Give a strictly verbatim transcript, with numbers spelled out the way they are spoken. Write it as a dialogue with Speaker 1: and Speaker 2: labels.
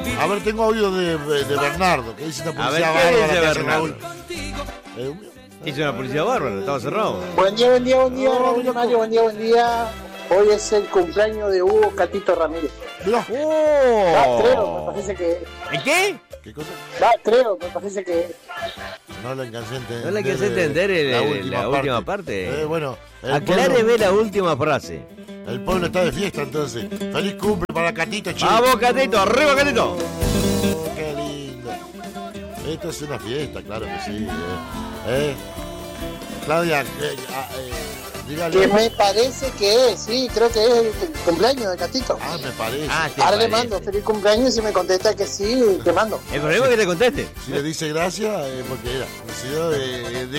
Speaker 1: A ver, tengo audio de, de Bernardo, que dice una
Speaker 2: A ver,
Speaker 1: policía
Speaker 2: ¿qué
Speaker 1: bárbara.
Speaker 2: dice
Speaker 1: que hace
Speaker 2: Bernardo?
Speaker 1: Raúl. Eh,
Speaker 2: Hizo una policía bárbara, estaba cerrado.
Speaker 3: Buen día, buen día, buen día,
Speaker 1: Oh,
Speaker 3: Raúl y
Speaker 1: loco.
Speaker 3: Mario, buen día, buen día. Hoy es el cumpleaños de Hugo Catito Ramírez.
Speaker 1: mirá,
Speaker 3: Va, creo, me
Speaker 2: ¡Oh!
Speaker 3: parece que...
Speaker 2: ¿En qué?
Speaker 1: ¿qué cosa?
Speaker 3: Va, creo, me parece que...
Speaker 1: No le alcancé a entender.
Speaker 2: No le alcancé a entender el-
Speaker 1: la
Speaker 2: el-
Speaker 1: última
Speaker 2: la
Speaker 1: parte.
Speaker 2: última parte.
Speaker 1: Eh, bueno, el
Speaker 2: Aclareme
Speaker 1: pueblo,
Speaker 2: la última frase.
Speaker 1: el pueblo está de fiesta entonces. Feliz cumple para Catito, che.
Speaker 2: ¡Vamos, Catito! ¡Arriba, Catito!
Speaker 1: Oh, qué lindo. Esto es una fiesta, claro que sí. Eh. Eh. Claudia, eh, ah, eh, dígale.
Speaker 3: Que me parece que es, sí, creo que es el cumpleaños de Catito.
Speaker 1: Ah, me parece.
Speaker 2: Ah, ¿te
Speaker 3: Ahora le
Speaker 2: parece?
Speaker 3: mando feliz cumpleaños y si me contesta que sí, te mando.
Speaker 2: El problema es que te conteste.
Speaker 1: Si le dice gracias, eh, porque era. Si no, eh, de